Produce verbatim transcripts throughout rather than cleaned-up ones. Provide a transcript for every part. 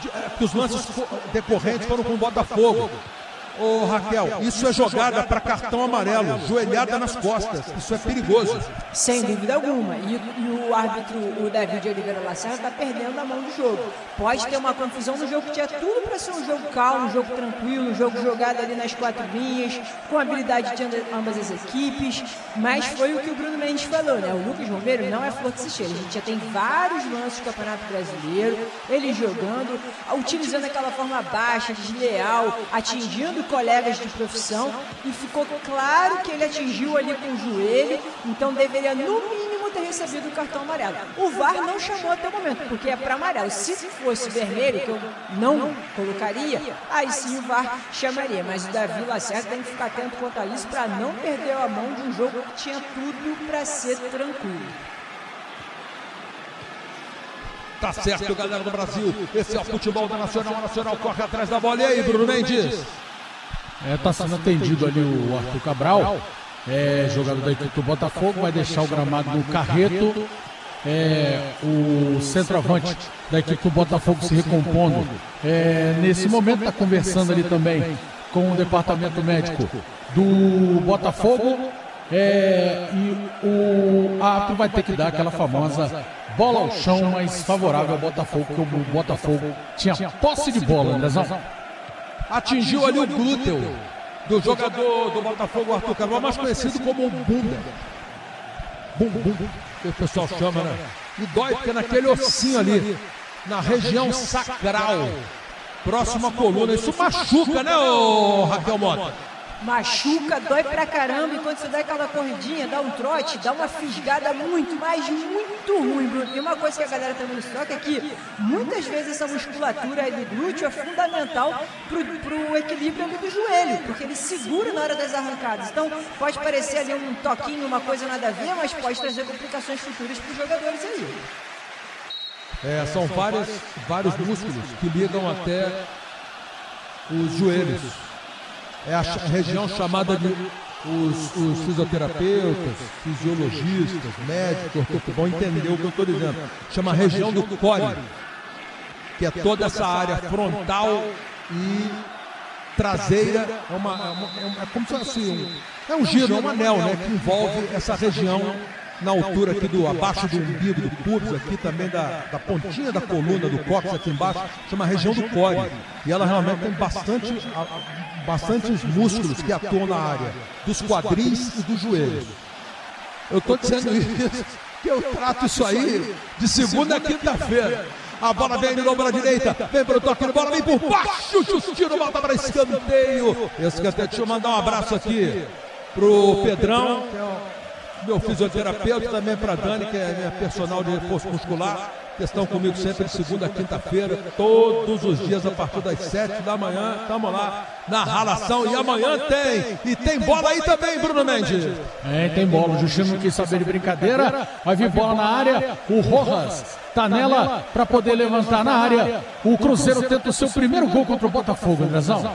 que os lances decorrentes foram com o Botafogo. Ô Raquel, isso é jogada para cartão amarelo, joelhada nas costas, isso é perigoso. Sem dúvida alguma, e, e o árbitro, o David Oliveira Lacerda, está perdendo a mão do jogo. Pode ter uma confusão no jogo que tinha tudo para ser um jogo calmo, um jogo tranquilo, um jogo jogado ali nas quatro linhas, com habilidade de ambas as equipes, mas foi o que o Bruno Mendes falou, né? O Lucas Romero não é flor que se cheira, a gente já tem vários lances do Campeonato Brasileiro, ele jogando, utilizando aquela forma baixa, desleal, atingindo colegas de profissão, e ficou claro que ele atingiu ali com o joelho, então deveria no mínimo ter recebido o cartão amarelo. O V A R não chamou até o momento, porque é para amarelo. Se fosse vermelho, que eu não colocaria, aí sim o V A R chamaria, mas o Davi Lacerda tem que ficar atento quanto a isso para não perder a mão de um jogo que tinha tudo para ser tranquilo. Tá certo, galera do Brasil, esse é o futebol da Nacional, a Nacional corre atrás da bola. E aí, Bruno Mendes? É, tá sendo atendido ali o Arthur Cabral, é, jogador da equipe do Botafogo, vai deixar o gramado no Carreto, é, o centroavante da equipe do Botafogo se recompondo. É, nesse momento está conversando ali também com o departamento médico do Botafogo, é, e o árbitro vai ter que dar aquela famosa bola ao chão mais favorável ao Botafogo, porque o Botafogo tinha posse de bola, Andrezão. Atingiu ali o glúteo do jogador do Botafogo, Arthur Cabral, mais conhecido como bunda. Bum, bum, que o pessoal chama, né? E dói porque é naquele ossinho ali, na região sacral, próximo à coluna. Isso machuca, né, ô Raquel Mota? Machuca, dói pra caramba, e quando você dá aquela corridinha, dá um trote, dá uma fisgada muito, mas muito ruim, Bruno. E uma coisa que a galera também nos toca é que muitas vezes essa musculatura aí do glúteo é fundamental pro, pro equilíbrio ali do joelho, porque ele segura na hora das arrancadas. Então pode parecer ali um toquinho, uma coisa nada a ver, mas pode trazer complicações futuras pros jogadores aí. É, são vários, vários músculos que ligam até os joelhos. É a região chamada de os, os fisioterapeutas, fisiologistas, médicos, vão entender o que eu estou dizendo. Chama a região do core, que é toda essa área frontal e traseira. É, uma, é, uma, é como se fosse um, é um giro, é um anel, né, que envolve essa região na altura aqui do, abaixo do umbigo do pubis, aqui também da, da pontinha da coluna do cóccix aqui embaixo, chama a região do core. E ela realmente tem bastante, bastantes músculos que atuam na área dos quadris e dos joelhos. Eu estou dizendo isso, que eu trato isso aí de segunda a quinta-feira. A bola vem no ombro à direita, vem para o toque de bola, vem por baixo, Justino volta para escanteio. Escanteio, deixa eu mandar um abraço aqui pro Pedrão, que é o meu fisioterapeuta, também para a Dani, que é minha personal de reforço muscular, que estão comigo sempre de segunda a quinta-feira, todos os dias a partir das sete da manhã. Estamos lá na ralação e amanhã tem. E tem bola aí também, Bruno Mendes. É, tem bola. O Justino não quis saber de brincadeira. Vai vir bola na área. O Rojas tá nela para poder levantar na área. O Cruzeiro tenta o seu primeiro gol contra o Botafogo, Andrezão.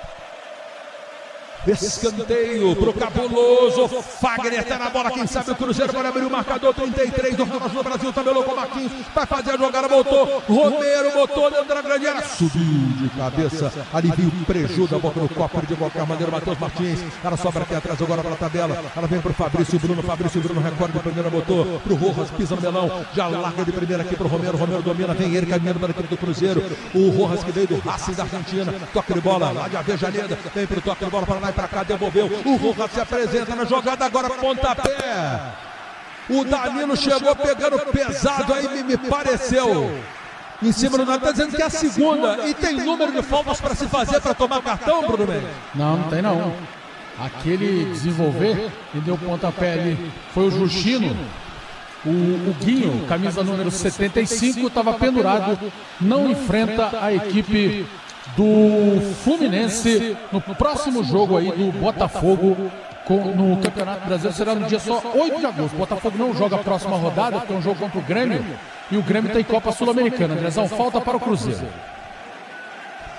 Escanteio pro cabuloso Fagner, tá na bola, quem sabe o Cruzeiro pode abrir o marcador. Trinta e três do do Brasil, tabelou com o Marquinhos, vai fazer a jogada, voltou, Romero botou dentro da grande área, subiu de cabeça, alivia o prejuízo da boca no copo de qualquer maneira. Matheus Martins, ela sobra aqui atrás agora para a tabela, ela vem pro Fabrício Bruno, Fabrício Bruno recorde de primeira, botou pro Rojas, pisa no melão, já larga de primeira aqui pro Romero, Romero domina, vem ele caminhando para a equipe do Cruzeiro, o Rojas que veio do Racing da Argentina, toque de bola lá de Avejaneda, vem pro toque de bola para lá e para cá, devolveu, o Rojas se apresenta na jogada, agora pontapé, o Danilo chegou pegando pesado aí, me, me pareceu, em cima do Nato, tá dizendo que é a segunda, e tem número de faltas para se fazer para tomar cartão, Bruno Mendes? Não, não tem não. Aquele desenvolver e deu pontapé ali foi o Justino. O, o Guinho, camisa número setenta e cinco, estava pendurado, não enfrenta a equipe do Fluminense no próximo jogo aí do Botafogo com, no Campeonato Brasileiro. Será no dia só oito de agosto. O Botafogo não joga a próxima rodada, porque é um jogo contra o Grêmio, e o Grêmio tem Copa Sul-Americana. Andrezão, falta para o Cruzeiro.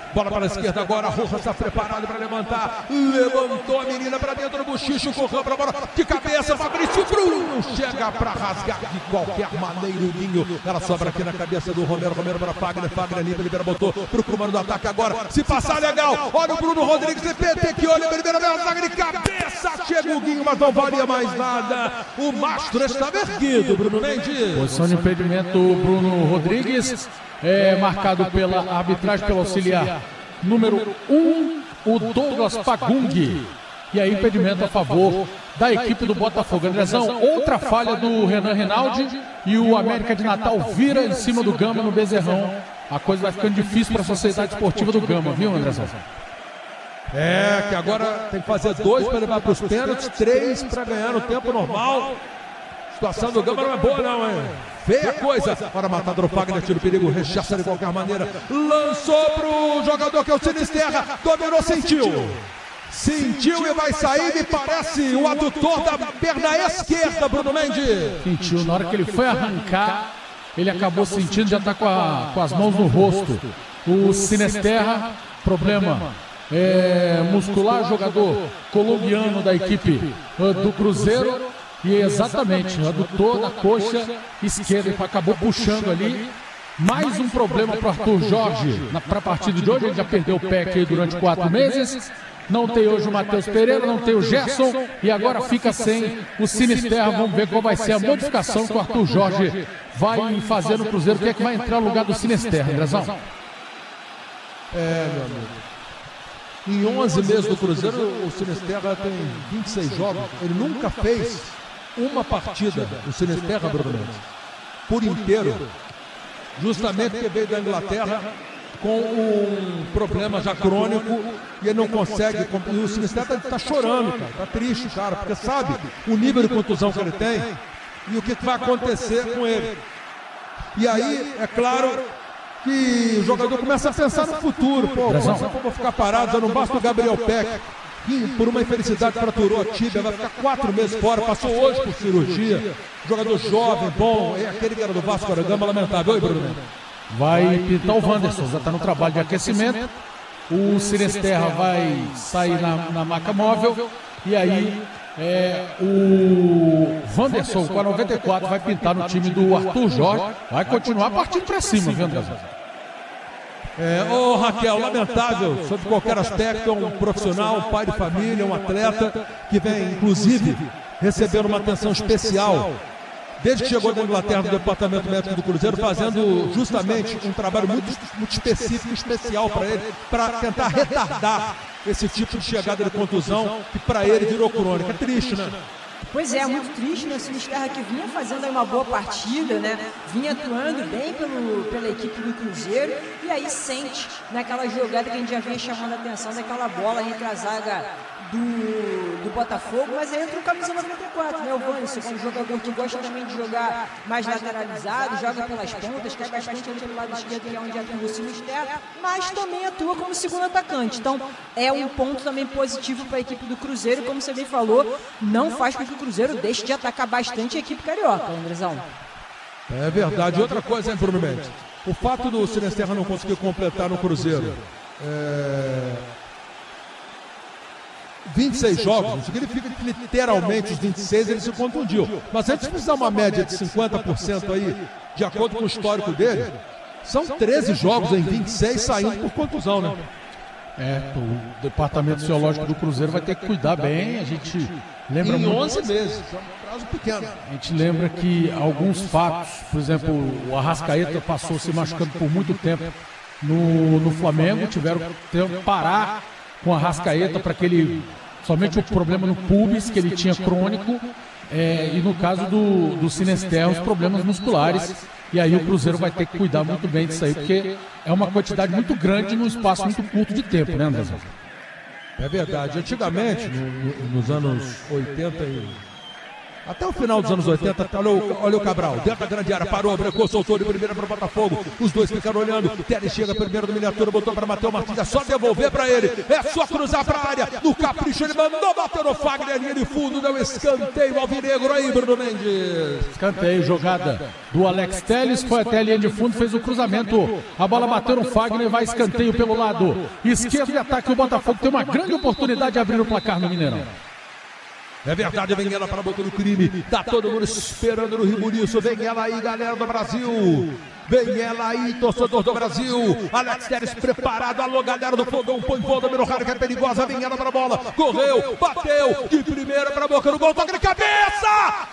Bola para a esquerda agora, a Rojas está preparado para levantar. Levantou a menina para dentro do bochicho, correu para a bola de cabeça. Fabrício Bruno chega para rasgar de qualquer maneira o Guinho. Ela sobra aqui na cabeça do Romero. Romero para Fagner. Fagner limpa, libera, botou para o comando do ataque agora. Se passar legal, olha o Bruno Rodrigues. E P T que olha, libera a zaga de cabeça. Chega o Guinho, mas não valia mais nada. O Mastro estava erguido, Bruno Mendes. Posição de impedimento, Bruno Rodrigues. É marcado pela arbitragem, pelo auxiliar número um, o Douglas Pagung. E aí, impedimento a favor da equipe do Botafogo. Andrezão, outra falha do Renan Rinaldi e o América de Natal vira em cima do Gama no Bezerrão. A coisa vai ficando difícil para a Sociedade Esportiva do Gama, viu, Andrezão? É, que agora tem que fazer dois para levar para os pênaltis, três para ganhar no tempo normal. A situação do Gama não é boa não, hein? Feia coisa. Para matador Fagner, tira o perigo, rechaça de qualquer maneira. Lançou pro jogador que é o Sinisterra. Dominou, sentiu. Sentiu e vai sair, me parece, o adutor da perna esquerda, Bruno Mendes. Sentiu, na hora que ele foi arrancar, ele acabou sentindo, já está com, com as mãos no rosto. O Sinisterra, problema é, muscular, jogador colombiano da equipe do Cruzeiro. E exatamente, o adutor da coxa esquerda acabou puxando ali. Mais um problema para o Arthur Jorge para a partida de hoje. Ele já perdeu o pé aqui durante quatro meses. Não tem hoje o Matheus Pereira, não tem o Gerson. E agora fica sem o Sinisterra. Vamos ver qual vai ser a modificação que o Arthur Jorge vai fazer no Cruzeiro. Quem é que vai entrar no lugar do Sinisterra, Andrezão? É, meu amigo. Em onze meses do Cruzeiro, o Sinisterra tem vinte e seis jogos. Ele nunca fez uma partida, o Sinisterra, Bruno Mendes, por inteiro, justamente porque veio da Inglaterra com um problema já crônico e ele não consegue. E o Sinisterra está chorando, cara, está triste, cara, porque sabe o nível de contusão que ele tem e o que vai acontecer com ele. E aí, é claro que o jogador começa a pensar no futuro. Pô, se eu vou ficar parado, já não basta o Gabriel Peck, que por uma infelicidade fraturou a tíbia, vai ficar quatro meses fora, passou hoje por cirurgia. Jogador jovem, bom, é aquele que era do Vasco da Gama, lamentável. Oi, Bruno. Vai pintar o Wanderson, já está no trabalho de aquecimento. O Sinisterra vai sair na, na maca móvel. E aí é, o Wanderson com a noventa e quatro vai pintar no time do Arthur Jorge. Vai continuar partindo para cima, viu, André? É, ô Raquel, lamentável, sob qualquer aspecto, é um profissional, um pai de família, um atleta que vem, inclusive, recebendo uma atenção especial desde que chegou da Inglaterra, do departamento médico do Cruzeiro, fazendo justamente um trabalho muito, muito específico, especial para ele, para tentar retardar esse tipo de chegada de contusão que para ele virou crônica. É triste, né? Pois é, muito triste, né? O Sinisterra que vinha fazendo aí uma boa partida, né? Vinha atuando bem pelo, pela equipe do Cruzeiro e aí sente naquela jogada que a gente já vinha chamando a atenção daquela bola entre a zaga do, do Botafogo, mas aí entra o camisa noventa e quatro, né? O Wanderson, que é um jogador que gosta também de jogar mais lateralizado, joga pelas pontas, cai bastante ali pelo lado esquerdo, que é onde atua o Sinisterra, mas também atua como segundo atacante. Então, é um ponto também positivo para a equipe do Cruzeiro, como você bem falou, não faz com que o Cruzeiro deixe de atacar bastante a equipe carioca, Andrezão. É verdade. Outra coisa, hein, Bruno Mendes? O fato do Sinisterra não conseguir completar no Cruzeiro é... vinte e seis jogos, não significa que literalmente os vinte e seis ele se contundiu. Mas se a gente precisar uma média de cinquenta por cento aí, de acordo com o histórico dele, são treze jogos em vinte e seis saindo por contusão, né? É, o departamento fisiológico do Cruzeiro vai ter que cuidar bem. A gente lembra em muito... onze meses, é um prazo pequeno. A gente lembra que alguns fatos, por exemplo, o Arrascaeta passou se machucando por muito tempo no, no Flamengo, tiveram que parar com a Arrascaeta para que ele, somente o problema no pubis que ele tinha crônico, é, e no caso do, do Sinisterra, os problemas musculares. E aí o Cruzeiro vai ter que cuidar muito bem disso aí, porque é uma quantidade muito grande num espaço muito curto de tempo, né, André? É verdade. Antigamente, no, no, nos anos oitenta e Até o final dos anos oitenta, olha o, olha o Cabral, dentro da grande área, parou, brecou, soltou de primeira para o Botafogo. Os dois ficaram olhando. Teles chega primeiro do miniatura, botou para Matheus Martins. É só devolver para ele. É só cruzar para a área. No capricho, ele mandou, bateu no Fagner, linha de fundo, deu escanteio alvinegro aí, Bruno Mendes. Escanteio, jogada do Alex Teles, foi até a linha de fundo, fez o cruzamento. A bola bateu no Fagner, vai escanteio pelo lado esquerdo de ataque. O Botafogo tem uma grande oportunidade de abrir o placar no Mineirão. É verdade, vem ela para botar no crime. Tá todo mundo esperando no Riburiço. Vem ela aí, galera do Brasil. Vem ela aí, torcedor do Brasil. Alex Teles preparado. Alô, galera do Fogão. Põe bola, número raro que é perigosa. Vem ela para a bola. Correu, bateu de primeira para a boca do gol. Toque de cabeça!